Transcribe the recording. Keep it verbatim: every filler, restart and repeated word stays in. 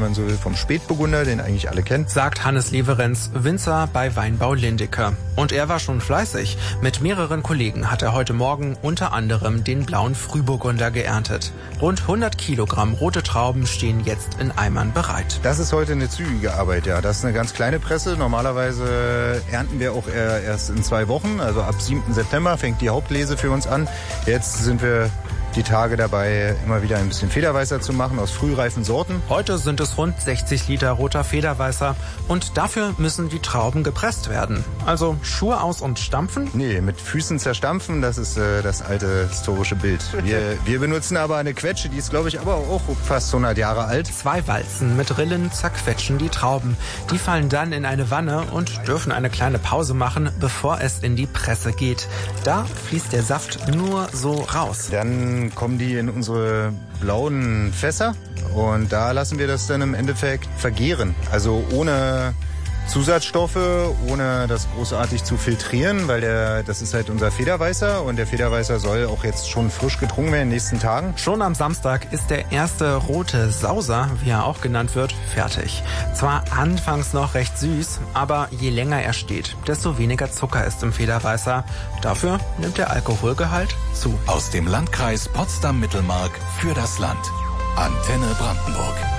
man so will, vom Spätburgunder, den eigentlich alle kennen. Sagt Hannes Leverenz, Winzer bei Weinbau Lindecker. Und er war schon fleißig. Mit mehreren Kollegen hat er heute Morgen unter anderem den blauen Frühburgunder geerntet. Rund hundert Kilogramm rote Trauben stehen jetzt in Eimern bereit. Das ist heute eine zügige Arbeit, ja. Das ist eine ganz kleine Presse. Normalerweise ernten wir auch erst in zwei Wochen. Also ab siebten September fängt die Hauptlese für uns an. Jetzt sind wir die Tage dabei, immer wieder ein bisschen Federweißer zu machen aus frühreifen Sorten. Heute sind es rund sechzig Liter roter Federweißer und dafür müssen die Trauben gepresst werden. Also Schuhe aus und stampfen? Nee, mit Füßen zerstampfen, das ist äh, das alte historische Bild. Wir, wir benutzen aber eine Quetsche, die ist, glaube ich, aber auch fast hundert Jahre alt. Zwei Walzen mit Rillen zerquetschen die Trauben. Die fallen dann in eine Wanne und dürfen eine kleine Pause machen, bevor es in die Presse geht. Da fließt der Saft nur so raus. Dann kommen die in unsere blauen Fässer und da lassen wir das dann im Endeffekt vergären. Also ohne Zusatzstoffe, ohne das großartig zu filtrieren, weil der, das ist halt unser Federweißer und der Federweißer soll auch jetzt schon frisch getrunken werden in den nächsten Tagen. Schon am Samstag ist der erste rote Sauser, wie er auch genannt wird, fertig. Zwar anfangs noch recht süß, aber je länger er steht, desto weniger Zucker ist im Federweißer. Dafür nimmt der Alkoholgehalt zu. Aus dem Landkreis Potsdam-Mittelmark für das Land. Antenne Brandenburg.